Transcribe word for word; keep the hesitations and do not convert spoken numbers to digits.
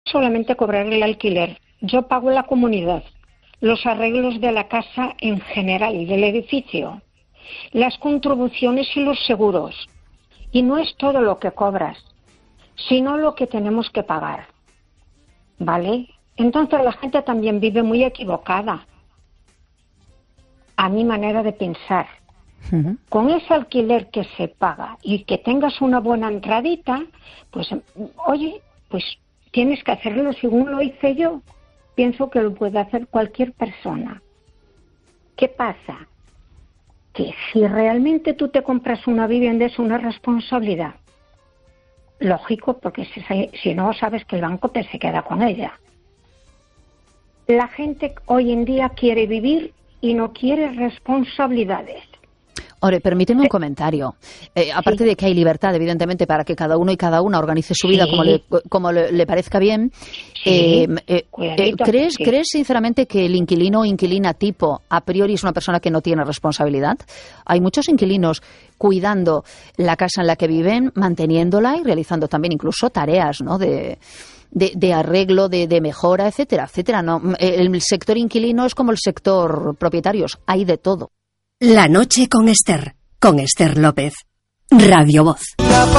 solamente cobrar el alquiler. Yo pago la comunidad, los arreglos de la casa en general, del edificio, las contribuciones y los seguros. Y no es todo lo que cobras, sino lo que tenemos que pagar. ¿Vale? Entonces la gente también vive muy equivocada, a mi manera de pensar. Uh-huh. Con ese alquiler que se paga y que tengas una buena entradita, pues, oye, pues tienes que hacerlo según lo hice yo. Pienso que lo puede hacer cualquier persona. ¿Qué pasa? Que si realmente tú te compras una vivienda es una responsabilidad. Lógico, porque si, si no sabes que el banco te se queda con ella. La gente hoy en día quiere vivir y no quiere responsabilidades. Ore, permíteme un comentario. Eh, aparte sí. de que hay libertad, evidentemente, para que cada uno y cada una organice su vida sí. como, le, como le, le parezca bien, sí. eh, eh, eh, ¿crees, sí. ¿crees sinceramente que el inquilino o inquilina tipo a priori es una persona que no tiene responsabilidad? Hay muchos inquilinos cuidando la casa en la que viven, manteniéndola y realizando también incluso tareas, ¿no?, de... De, de arreglo, de, de mejora, etcétera, etcétera. No, el sector inquilino es como el sector propietarios, hay de todo. La noche con Esther, con Esther López, Radio Voz.